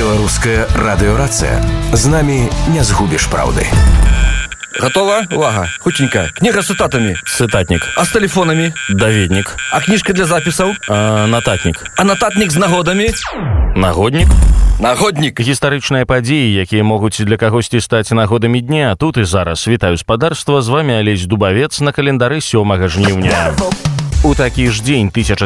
Беларуская радыёрацыя. З намі не згубіш праўды. Готова? Увага. Хутенько. Книга с цитатами. Цитатник. А с телефонами? Даведник. А книжка для записов? Нататник. А нататник з нагодами? Нагодник. Нагодник. Гістарычныя падзеі, якія могуць для кагосьці стаць нагодамі дня. Тут і зараз. Вітаю спадарства. З вами Алесь Дубавец на календары 7 жніўня. У такі ж дзень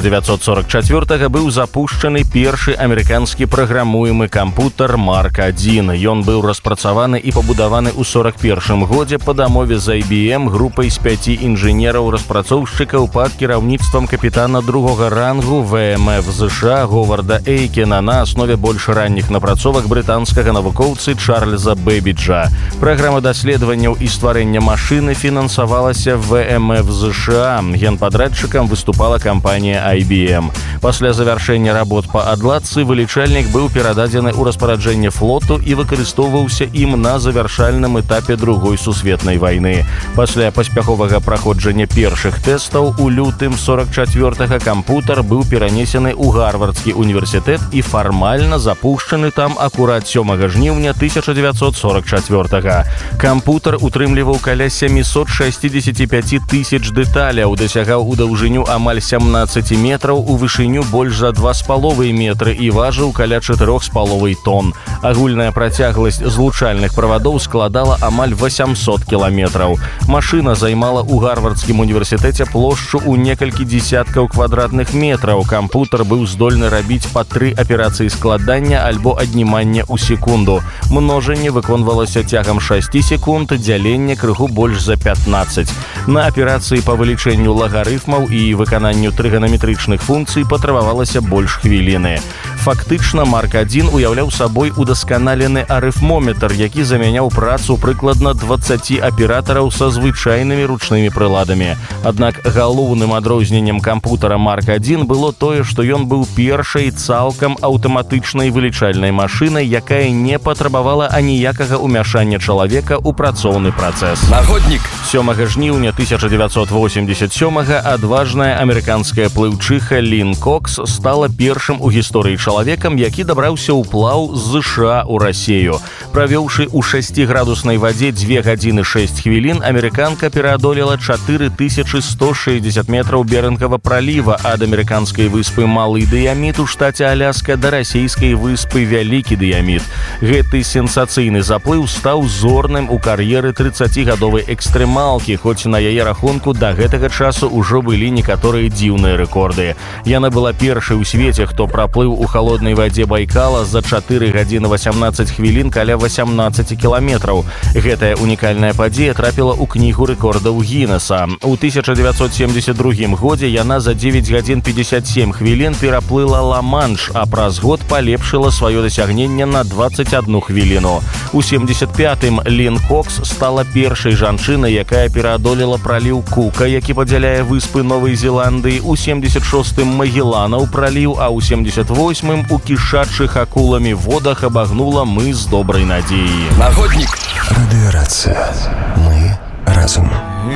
1944 быў запушчаны першы амерыканскі праграмуемы кампутар Марк-1. Ён быў распрацаваны і пабудаваны ў 41 годзе па дамове з IBM групай з 5 інжынераў-распрацоўшчыкаў пад кіраўніцтвам капітана другога рангу ВМФ США Говарда Эйкена на аснове больш ранніх напрацовак брытанскага навукоўцы Чарльза Бэбіджа. Праграма даследаванняў і стварэння машыны фінансавалася ВМФ США. Генпадрадчыкам выступала кампанія IBM. Пасля завяршэння работ па адладцы вылічальнік быў перададзены ў распараджэнне флоту і выкарыстоўваўся ім на завяршальным этапе Другой сусветнай вайны. Пасля паспяховага праходжання першых тэстаў у лютым 44-га кампутар быў перанесены ў Гарвардскі універсітэт і фармальна запушчаны там акурат 7 жніўня 1944-га. Кампутар утрымліваў каля 765 тысяч дэталяў, дасягаў у даўжыню амаль 17 метраў, у вышыню больш за 2,5 метры і важыў каля 4,5 тонн. Агульная працягласць злучальных правадоў складала амаль 800 кіламетраў. Машына займала ў Гарвардскім універсітэце плошчу ў некалькі дзесяткаў квадратных метраў. Кампутар быў здольны рабіць па 3 аперацыі складання альбо аднімання ў секунду. Множанне выконвалася цягам 6 секунд, дзяленне крыху больш за 15. На аперацыі па вылічэнню лагарыфмаў і выкананню трыганаметрычных функцый патрабавалася больш хвіліны. Фактычна Марк-1 уяўляў сабой удасканалены арыфмометр, які замяняў працу прыкладна 20 аператараў са звычайнымі ручнымі прыладамі. Аднак галоўным адрозненнем кампутара Марк-1 было тое, што ён быў першай цалкам аўтаматычнай вылічальнай машынай, якая не патрабавала аніякага ўмяшання чалавека ў працоўны працэс. Нагодник. 7 жніўня 1987-га адважная амерыканская плыўчыха Лін Кокс стала першым у гісторыі чалавекам, які дабраўся ў плаў з США ў Расею. Правёўшы ў 6-градуснай вадзе 2 гадзіны 6 хвілін, амерыканка пераадолела 4160 метраў Берынгава праліва ад амерыканскай выспы Малы Дыяміт у штаце Аляска да расейскай выспы Вялікі Дыяміт. Гэты сенсацыйны заплыў стаў зорным у кар'еры 30-гадовай экстрэмалкі, хоць на яе рахунку да гэтага часу ўжо былі некаторыя дзіўныя рэкорды. Яна была першай у свеце, хто праплыў у халоднай вадзе Байкала за 4 гадзіны 18 хвілін каля 18 кіламетраў. Гэтая унікальная падзея трапіла ў кнігу рэкордаў Гіннеса. У 1972 годзе яна за 9 гадзін 57 хвілін пераплыла Ла-Манш, а праз год палепшыла сваё дасягненне на 21 хвіліну. У 75-м Лін Кокс стала першай жанчынай, якая пераадолела праліў Кука, які падзяляе выспы Новай Зеландыі, у 76-м Магелланаў праліў, а ў 78-м у кішачых акуламі водах абагнула мыс Добрай Надзеі. Нагодник. Радыёрацыя. Мы разум.